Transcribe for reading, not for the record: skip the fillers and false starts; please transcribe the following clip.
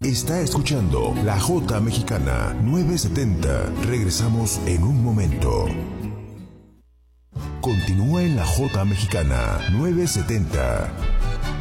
Está escuchando La Jota Mexicana 970. Regresamos en un momento. Continúa en La Jota Mexicana 970.